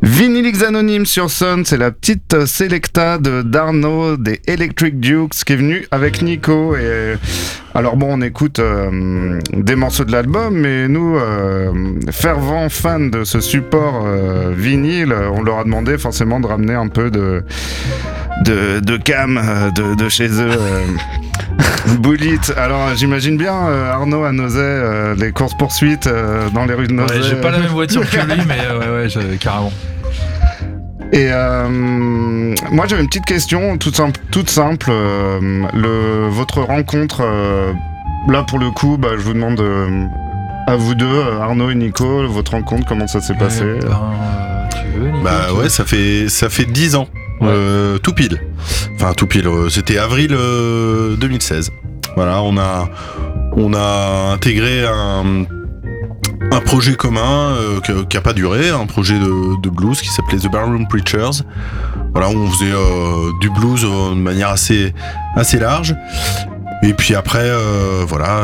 Vinylix Anonyme sur Sun, c'est la petite sélecta d'Arnaud des Electric Dukes qui est venu avec Nico. Et alors bon, on écoute des morceaux de l'album, mais nous, fervents fans de ce support vinyle, on leur a demandé forcément de ramener un peu de cam de chez eux. Bullet. Alors j'imagine bien Arnaud à Nozay, les courses-poursuites dans les rues de Nozay. Ouais, j'ai pas la même voiture que lui, mais ouais, carrément. Et moi j'avais une petite question toute simple. Votre rencontre, là pour le coup, je vous demande à vous deux, Arnaud et Nico, votre rencontre, comment ça s'est passé? Tu veux, Nico, ouais, ça fait 10 ans. Ouais. Tout pile. Enfin tout pile. C'était avril 2016. Voilà, on a intégré un projet commun qui a pas duré, un projet de blues qui s'appelait The Barroom Preachers. Voilà, où on faisait du blues de manière assez large. Et puis après, voilà,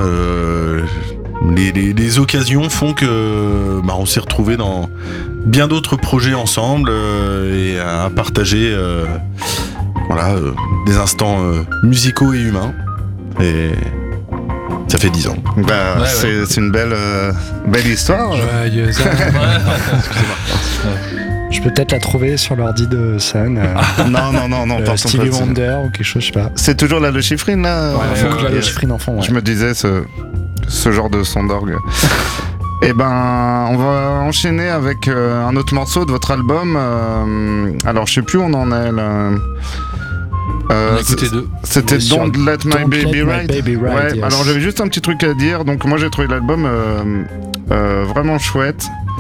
les occasions font que on s'est retrouvés dans bien d'autres projets ensemble et à partager voilà, des instants musicaux et humains. Et ça fait 10 ans. C'est une belle histoire. Joyeuse Excusez-moi. Je peux peut-être la trouver sur l'ordi de Sun. Non, Stevie Wonder ou quelque chose, je sais pas. C'est toujours la Lochifrine là. Ouais, la Lochifrine en fond. Ouais. Je me disais ce genre de son d'orgue. Et on va enchaîner avec un autre morceau de votre album. Alors je sais plus où on en est là. On a écouté deux. C'était Don't Let My Baby Ride. Ouais, yes. Alors j'avais juste un petit truc à dire. Donc moi j'ai trouvé l'album vraiment chouette.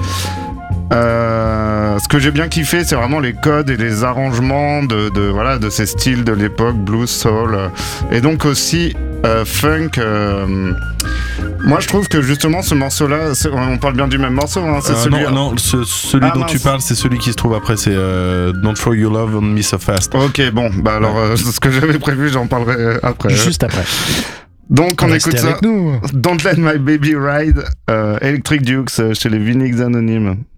Ce que j'ai bien kiffé, c'est vraiment les codes et les arrangements de ces styles de l'époque, blues, soul, et donc aussi funk. Moi, je trouve que justement ce morceau-là, on parle bien du même morceau. Hein, c'est celui dont tu parles, c'est celui qui se trouve après. C'est Don't Throw Your Love on Me So Fast. Ok, bon, alors ce que j'avais prévu, j'en parlerai après. Juste après. Donc on écoute ça. Avec nous. Don't Let My Baby Ride, Electric Dukes chez les Vinylix Anonymes.